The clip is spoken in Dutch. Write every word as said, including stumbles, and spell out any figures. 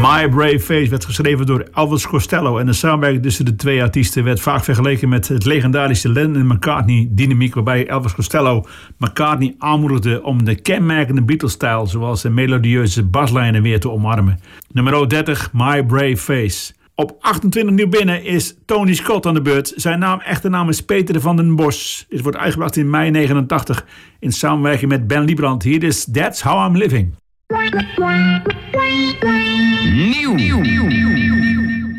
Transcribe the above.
My Brave Face werd geschreven door Elvis Costello en de samenwerking tussen de twee artiesten werd vaak vergeleken met het legendarische Lennon-McCartney-dynamiek, waarbij Elvis Costello McCartney aanmoedigde om de kenmerkende Beatles-stijl, zoals de melodieuze baslijnen, weer te omarmen. Nummer dertig, My Brave Face. Op achtentwintig nieuw binnen is Tony Scott aan de beurt. Zijn naam, echte naam is Peter van den Bos. Dit wordt uitgebracht in mei negenentachtig in samenwerking met Ben Liebrand. Hier is That's How I'm Living. Nieuw. Nieuw.